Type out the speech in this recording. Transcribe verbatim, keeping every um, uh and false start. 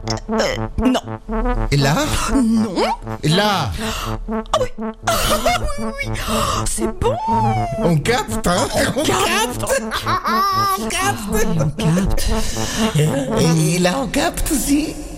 Euh, non. Et là? Non. Et là? Ah oui. Ah oui, oui. Oh, c'est bon. On capte, hein? On Capte. On capte. On capte. Et, et là, on capte aussi.